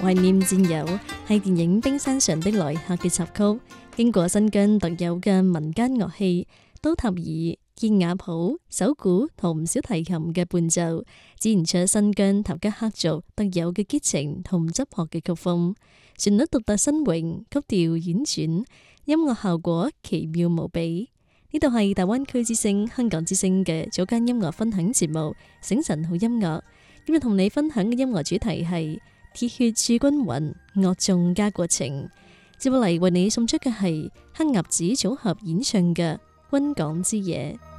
懷念戰友係電影《冰山上的來客》嘅插曲，經過新疆特有嘅民間樂器刀塔爾、健雅譜、手鼓同唔少提琴嘅伴奏，展現出新疆塔吉克族特有嘅激情同質樸嘅曲風，旋律獨特新穎，曲調婉轉，音樂效果奇妙無比。呢度係大灣區之聲、香港之聲嘅早間音樂分享節目《醒晨好音樂》。今日同你分享嘅音樂主題係鐵血駐軍魂，樂頌家國情。接落嚟為你送出嘅係黑鴨子組合演唱嘅《軍港之夜》。